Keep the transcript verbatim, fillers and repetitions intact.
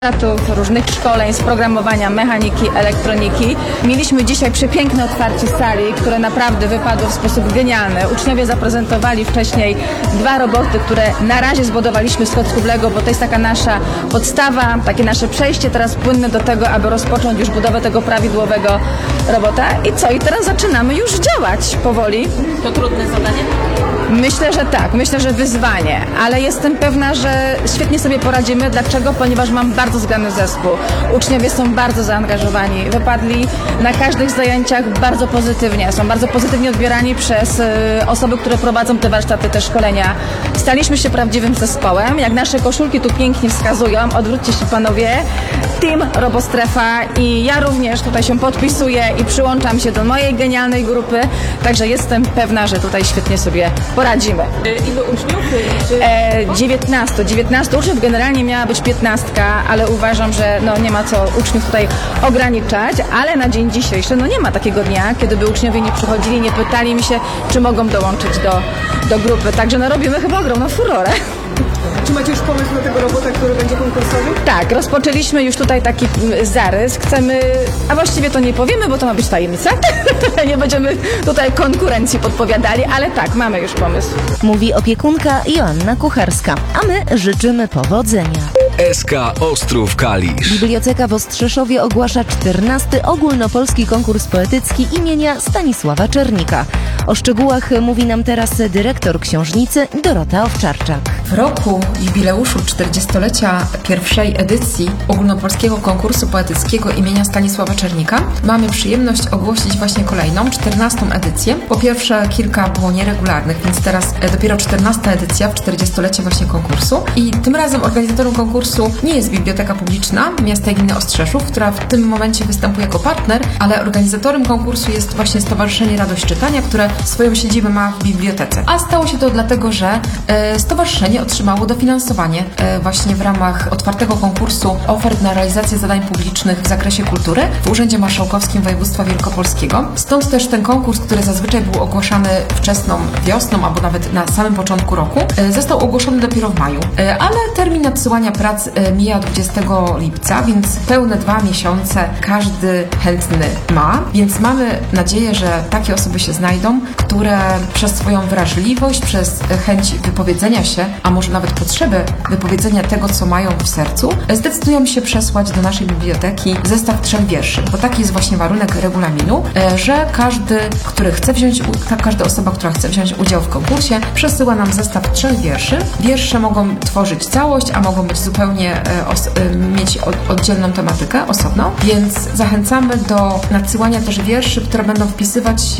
różnych szkoleń z programowania, mechaniki, elektroniki. Mieliśmy dzisiaj przepiękne otwarcie sali, które naprawdę wypadło w sposób genialny. Uczniowie zaprezentowali wcześniej dwa roboty, które na razie zbudowaliśmy z klocków Lego, bo to jest taka nasza podstawa, takie nasze przejście teraz płynne do tego, aby rozpocząć już budowę tego prawidłowego robota. I co? I teraz zaczynamy już działać powoli. To trudne zadanie? Myślę, że tak. Myślę, że wyzwanie, ale jestem pewna, że świetnie sobie poradzimy. Dlaczego? Ponieważ mam bardzo zgrany zespół. Uczniowie są bardzo zaangażowani. Wypadli na każdych zajęciach bardzo pozytywnie. Są bardzo pozytywnie odbierani przez y, osoby, które prowadzą te warsztaty, te szkolenia. Staliśmy się prawdziwym zespołem. Jak nasze koszulki tu pięknie wskazują, odwróćcie się panowie. Team Robostrefa i ja również tutaj się podpisuję i przyłączam się do mojej genialnej grupy. Także jestem pewna, że tutaj świetnie sobie poradzimy. Ilu uczniów? Czy... E, dziewiętnaście, dziewiętnaście uczniów, generalnie miała być piętnastka, ale uważam, że no nie ma co uczniów tutaj ograniczać, ale na dzień dzisiejszy no nie ma takiego dnia, kiedy by uczniowie nie przychodzili, nie pytali mi się, czy mogą dołączyć do, do grupy. Także no robimy chyba ogromną furorę. Czy macie już pomysł na tego robota, który będzie konkursowy? Tak, rozpoczęliśmy już tutaj taki zarys. Chcemy, a właściwie to nie powiemy, bo to ma być tajemnica. Nie będziemy tutaj konkurencji podpowiadali, ale tak, mamy już pomysł. Mówi opiekunka Joanna Kucharska, a my życzymy powodzenia. S K Ostrów Kalisz. Biblioteka w Ostrzeszowie ogłasza czternasty ogólnopolski konkurs poetycki imienia Stanisława Czernika. O szczegółach mówi nam teraz dyrektor książnicy Dorota Owczarczak. W roku jubileuszu czterdziestolecia pierwszej edycji ogólnopolskiego konkursu poetyckiego imienia Stanisława Czernika mamy przyjemność ogłosić właśnie kolejną, czternastą edycję. Po pierwsze kilka było nieregularnych, więc teraz dopiero czternasta edycja w czterdziestolecie właśnie konkursu. I tym razem organizatorem konkursu nie jest Biblioteka Publiczna Miasta i Gminy Ostrzeszów, która w tym momencie występuje jako partner, ale organizatorem konkursu jest właśnie Stowarzyszenie Radość Czytania, które swoją siedzibę ma w bibliotece. A stało się to dlatego, że e, stowarzyszenie otrzymało dofinansowanie e, właśnie w ramach otwartego konkursu ofert na realizację zadań publicznych w zakresie kultury w Urzędzie Marszałkowskim Województwa Wielkopolskiego. Stąd też ten konkurs, który zazwyczaj był ogłaszany wczesną wiosną albo nawet na samym początku roku, e, został ogłoszony dopiero w maju. E, ale termin nadsyłania prac e, mija dwudziestego lipca, więc pełne dwa miesiące każdy chętny ma, więc mamy nadzieję, że takie osoby się znajdą, które przez swoją wrażliwość, przez chęć wypowiedzenia się, a może nawet potrzebę wypowiedzenia tego, co mają w sercu, zdecydują się przesłać do naszej biblioteki zestaw trzech wierszy, bo taki jest właśnie warunek regulaminu, że każdy, który chce wziąć, każda osoba, która chce wziąć udział w konkursie, przesyła nam zestaw trzech wierszy. Wiersze mogą tworzyć całość, a mogą być zupełnie os- mieć oddzielną tematykę, osobną, więc zachęcamy do nadsyłania też wierszy, które będą wpisywać się